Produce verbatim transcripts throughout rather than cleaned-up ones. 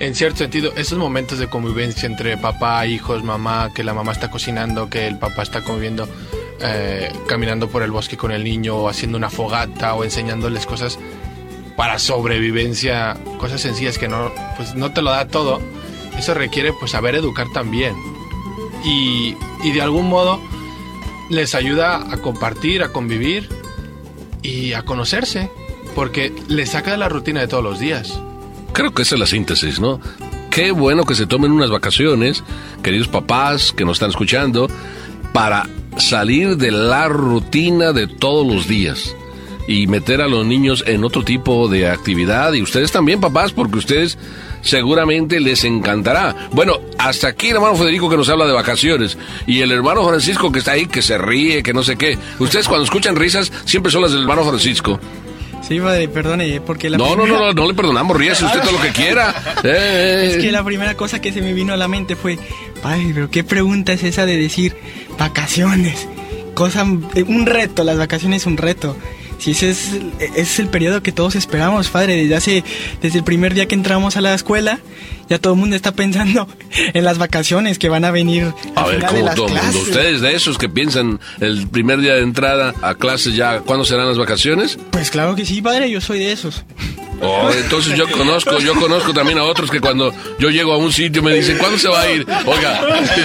en cierto sentido, esos momentos de convivencia entre papá, hijos, mamá, que la mamá está cocinando, que el papá está conviviendo, eh, caminando por el bosque con el niño, o haciendo una fogata, o enseñándoles cosas para sobrevivencia, cosas sencillas que no, pues no te lo da todo. Eso requiere pues saber educar también. Y, y de algún modo les ayuda a compartir, a convivir y a conocerse, porque les saca de la rutina de todos los días. Creo que esa es la síntesis, ¿no? Qué bueno que se tomen unas vacaciones, queridos papás que nos están escuchando, para salir de la rutina de todos los días y meter a los niños en otro tipo de actividad. Y ustedes también, papás, porque ustedes seguramente les encantará. Bueno, hasta aquí el hermano Federico que nos habla de vacaciones, y el hermano Francisco que está ahí, que se ríe, que no sé qué. Ustedes cuando escuchan risas siempre son las del hermano Francisco. Sí, padre, perdone, porque la No, primera... no, no, no, no le perdonamos, ríase usted todo lo que quiera. Eh, Es que la primera cosa que se me vino a la mente fue, padre, pero qué pregunta es esa de decir vacaciones. Cosa, un reto, las vacaciones es un reto. Si ese es, es el periodo que todos esperamos, padre, desde hace, desde el primer día que entramos a la escuela, ya todo el mundo está pensando en las vacaciones que van a venir a al ver, final ¿cómo de las todo el mundo? clases. ¿Ustedes de esos que piensan el primer día de entrada a clases ya, ¿cuándo serán las vacaciones? Pues claro que sí, padre, yo soy de esos. Oh, entonces yo conozco, yo conozco también a otros que cuando yo llego a un sitio me dicen, ¿cuándo se va a ir? Oiga,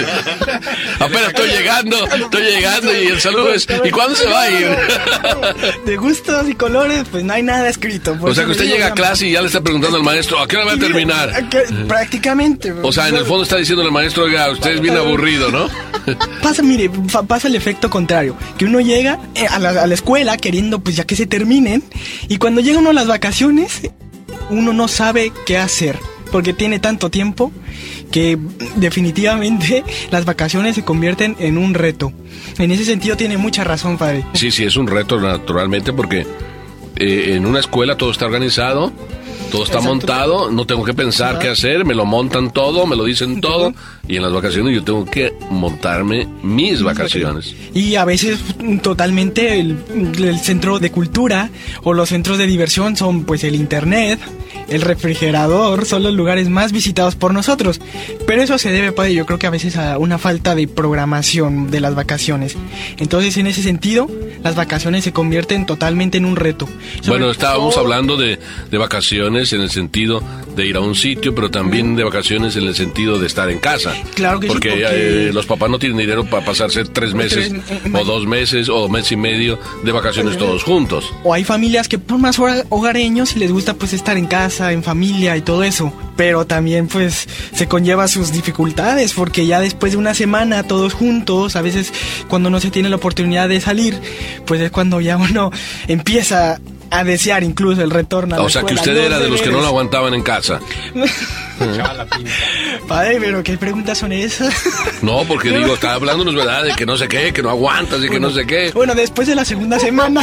apenas estoy llegando, estoy llegando y el saludo es, ¿y cuándo se va a ir? De gustos y colores, pues no hay nada escrito. O sea que usted llega a clase y ya le está preguntando al maestro, ¿a qué hora va a terminar? Prácticamente. O sea, en el fondo está diciendo el maestro, oiga, usted es bien aburrido, ¿no? Pasa, mire, fa- pasa el efecto contrario, que uno llega eh, a la, a la escuela queriendo pues ya que se terminen, y cuando llega uno a las vacaciones, uno no sabe qué hacer, porque tiene tanto tiempo que definitivamente las vacaciones se convierten en un reto. En ese sentido tiene mucha razón, padre. Sí, sí, es un reto naturalmente porque eh, en una escuela todo está organizado, todo está Exacto. montado, no tengo que pensar Ajá. qué hacer, me lo montan todo, me lo dicen todo, y en las vacaciones yo tengo que montarme mis vacaciones. Y a veces totalmente el, el centro de cultura o los centros de diversión son pues el internet, el refrigerador, son los lugares más visitados por nosotros. Pero eso se debe, padre, yo creo que a veces a una falta de programación de las vacaciones. Entonces, en ese sentido, las vacaciones se convierten totalmente en un reto. Sobre Bueno, estábamos todo- hablando de, de vacaciones en el sentido de ir a un sitio, pero también de vacaciones en el sentido de estar en casa. Claro que sí, porque, porque- eh, los papás no tienen dinero para pasarse tres meses Tres- o dos meses o mes y medio de vacaciones todos juntos. O hay familias que son más hora- hogareños y les gusta pues estar en casa, en familia y todo eso. Pero también pues se conlleva sus dificultades, porque ya después de una semana todos juntos, a veces cuando no se tiene la oportunidad de salir, pues es cuando ya uno empieza a desear incluso el retorno a la O sea que escuela, usted los era de los que no lo deberes. aguantaban en casa. Echaba la pinta. Padre, pero ¿qué preguntas son esas? No, porque digo, está hablándonos, ¿verdad? De que no sé qué, que no aguantas y que no sé qué. Bueno, después de la segunda semana.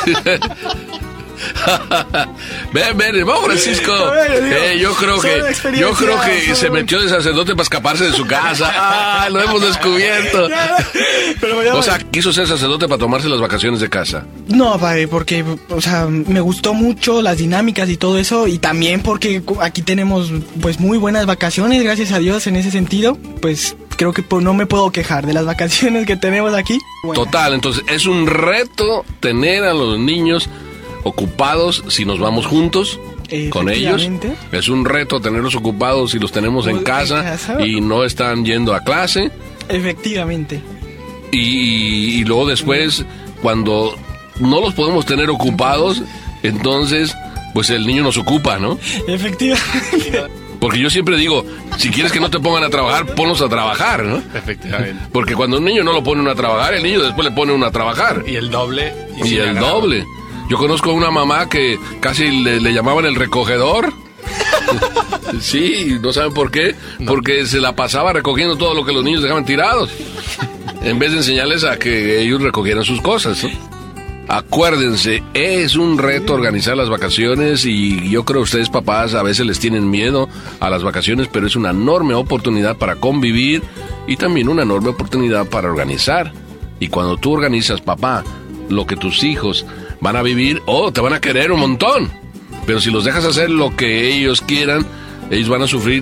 Ven, ven, hermano Francisco. A ver, digo, Eh, yo creo son que, yo experiencias, creo que son- se metió de sacerdote para escaparse de su casa. Ah, lo hemos descubierto. Pero ya- O sea, quiso ser sacerdote para tomarse las vacaciones de casa. No, padre, porque, o sea, me gustó mucho las dinámicas y todo eso, y también porque cu- aquí tenemos, pues, muy buenas vacaciones, gracias a Dios, en ese sentido, pues, creo que pues, no me puedo quejar de las vacaciones que tenemos aquí. Buenas. Total, entonces es un reto tener a los niños ocupados si nos vamos juntos con ellos. Efectivamente. Es un reto tenerlos ocupados si los tenemos en En casa casa. y no están yendo a clase. Efectivamente. Y, y luego después, cuando no los podemos tener ocupados, entonces, pues el niño nos ocupa, ¿no? Efectivamente. Porque yo siempre digo, si quieres que no te pongan a trabajar, ponlos a trabajar, ¿no? Efectivamente. Porque cuando un niño no lo pone uno a trabajar, el niño después le pone uno a trabajar. Y el doble. Y sin el agrado. doble. Yo conozco a una mamá que casi le, le llamaban el recogedor. Sí, no saben por qué. Porque se la pasaba recogiendo todo lo que los niños dejaban tirados. En vez de enseñarles a que ellos recogieran sus cosas, ¿no? Acuérdense, es un reto organizar las vacaciones y yo creo que ustedes papás a veces les tienen miedo a las vacaciones, pero es una enorme oportunidad para convivir y también una enorme oportunidad para organizar. Y cuando tú organizas, papá, lo que tus hijos van a vivir, oh, te van a querer un montón. Pero si los dejas hacer lo que ellos quieran, ellos van a sufrir